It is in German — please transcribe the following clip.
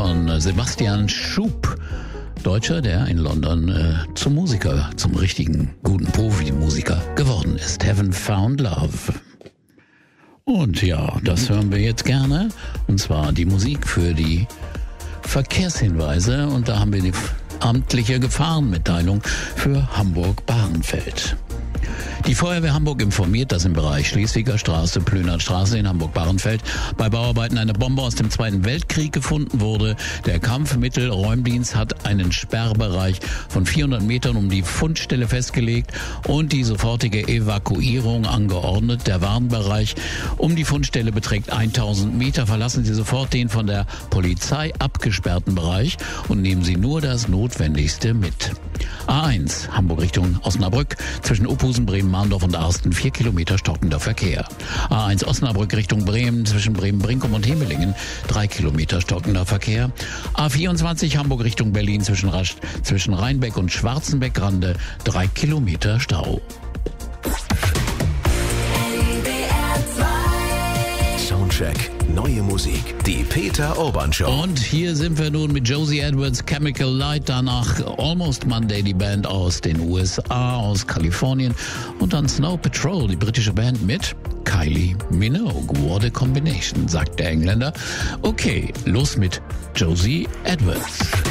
von Sebastian Schub. Deutscher, der in London zum Musiker, zum richtigen, guten Profimusiker geworden ist. Haven't Found Love. Und ja, das hören wir jetzt gerne. Und zwar die Musik für die Verkehrshinweise. Und da haben wir die amtliche Gefahrenmitteilung für Hamburg-Bahrenfeld. Die Feuerwehr Hamburg informiert, dass im Bereich Schleswiger Straße, Plönerstraße in Hamburg-Bahrenfeld bei Bauarbeiten eine Bombe aus dem Zweiten Weltkrieg gefunden wurde. Der Kampfmittelräumdienst hat einen Sperrbereich von 400 Metern um die Fundstelle festgelegt und die sofortige Evakuierung angeordnet. Der Warnbereich um die Fundstelle beträgt 1000 Meter. Verlassen Sie sofort den von der Polizei abgesperrten Bereich und nehmen Sie nur das Notwendigste mit. A1, Hamburg Richtung Osnabrück, zwischen Opusen, Bremen-Mahndorf und Arsten 4 Kilometer stockender Verkehr. A1 Osnabrück Richtung Bremen, zwischen Bremen-Brinkum und Hemelingen 3 Kilometer stockender Verkehr. A24 Hamburg Richtung Berlin, zwischen Rheinbeck und Schwarzenbeck-Rande 3 Kilometer Stau. Soundcheck. Neue Musik. Die Peter Urban Show. Und hier sind wir nun mit Josie Edwards, Chemical Light, danach Almost Monday, die Band aus den USA, aus Kalifornien, und dann Snow Patrol, die britische Band mit Kylie Minogue. What a combination, sagt der Engländer. Okay, los mit Josie Edwards.